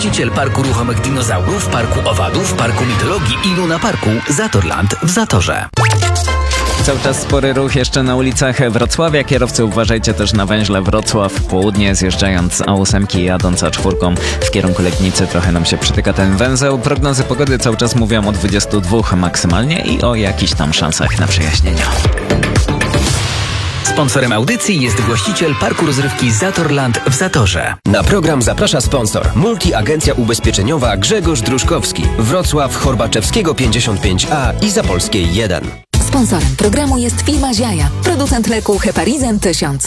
właściciel Parku Ruchomych Dinozaurów, Parku Owadów, Parku Mitologii i Luna Parku Zatorland w Zatorze. Cały czas spory ruch jeszcze na ulicach Wrocławia. Kierowcy uważajcie też na węźle Wrocław południe, zjeżdżając z A8 i jadąc A4 w kierunku Legnicy. Trochę nam się przytyka ten węzeł. Prognozy pogody cały czas mówią o 22 maksymalnie i o jakichś tam szansach na przejaśnienia. Sponsorem audycji jest właściciel Parku Rozrywki Zatorland w Zatorze. Na program zaprasza sponsor. Multiagencja ubezpieczeniowa Grzegorz Druszkowski. Wrocław, Horbaczewskiego 55A i Zapolskiej 1. Sponsorem programu jest firma Ziaja, producent leku Heparizin 1000.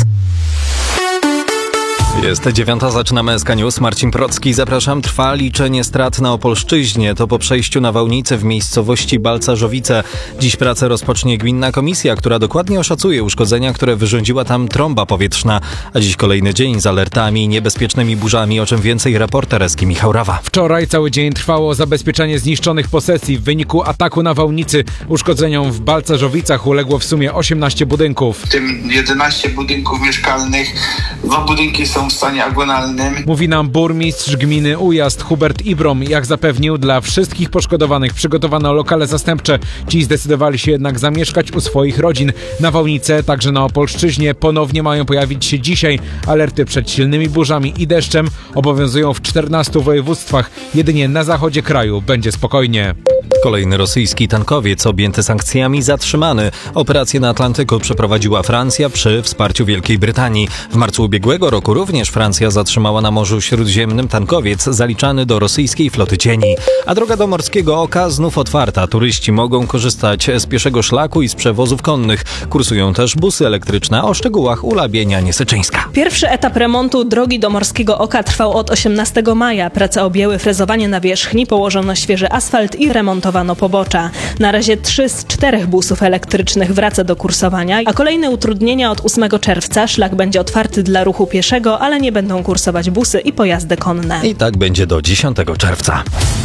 Jest 9, zaczynamy SK News. Marcin Procki, zapraszam. Trwa liczenie strat na Opolszczyźnie. To po przejściu nawałnicy w miejscowości Balcarzowice. Dziś pracę rozpocznie gminna komisja, która dokładnie oszacuje uszkodzenia, które wyrządziła tam trąba powietrzna. A dziś kolejny dzień z alertami i niebezpiecznymi burzami, o czym więcej reporter Eski Michał Rawa. Wczoraj cały dzień trwało zabezpieczenie zniszczonych posesji. W wyniku ataku nawałnicy uszkodzeniom w Balcarzowicach uległo w sumie 18 budynków. W tym 11 budynków mieszkalnych, 2 budynki są w stanie agonalnym. Mówi nam burmistrz gminy Ujazd Hubert Ibrom. Jak zapewnił, dla wszystkich poszkodowanych przygotowano lokale zastępcze. Ci zdecydowali się jednak zamieszkać u swoich rodzin. Nawałnice, także na Opolszczyźnie, ponownie mają pojawić się dzisiaj. Alerty przed silnymi burzami i deszczem obowiązują w 14 województwach. Jedynie na zachodzie kraju będzie spokojnie. Kolejny rosyjski tankowiec objęty sankcjami zatrzymany. Operację na Atlantyku przeprowadziła Francja przy wsparciu Wielkiej Brytanii. W marcu ubiegłego roku również Francja zatrzymała na Morzu Śródziemnym tankowiec zaliczany do rosyjskiej floty cieni. A droga do Morskiego Oka znów otwarta. Turyści mogą korzystać z pieszego szlaku i z przewozów konnych. Kursują też busy elektryczne. O szczegółach Ula Bienia-Niesyczyńska. Pierwszy etap remontu drogi do Morskiego Oka trwał od 18 maja. Prace objęły frezowanie nawierzchni, położono świeży asfalt i remontowano pobocza. Na razie 3 z 4 busów elektrycznych wraca do kursowania, a kolejne utrudnienia od 8 czerwca. Szlak będzie otwarty dla ruchu pieszego, ale nie będą kursować busy i pojazdy konne. I tak będzie do 10 czerwca.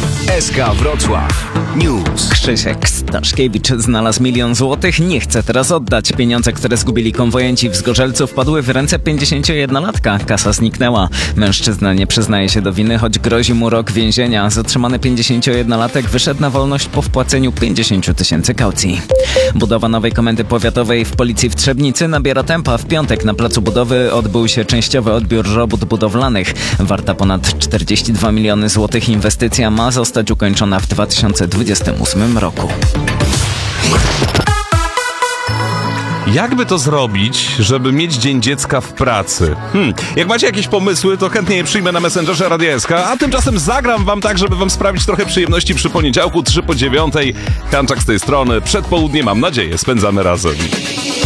SK Wrocław News. Krzysiek Staszkiewicz znalazł 1 000 000 złotych. Nie chce teraz oddać. Pieniądze, które zgubili konwojenci w Zgorzelcu, wpadły w ręce 51-latka. Kasa zniknęła. Mężczyzna nie przyznaje się do winy, choć grozi mu rok więzienia. Zatrzymany 51-latek wyszedł na wolność po wpłaceniu 50 000 kaucji. Budowa nowej komendy powiatowej w Policji w Trzebnicy nabiera tempa. W piątek na placu budowy odbył się częściowy odbiór robót budowlanych. Warta ponad 42 miliony złotych inwestycja ma zostać ukończona w 2028 roku. Jakby to zrobić, żeby mieć Dzień Dziecka w pracy? Jak macie jakieś pomysły, to chętnie je przyjmę na Messengerze Radia SK, a tymczasem zagram wam tak, żeby wam sprawić trochę przyjemności przy poniedziałku 8:03. Hanczak z tej strony. Przed południem, mam nadzieję, spędzamy razem.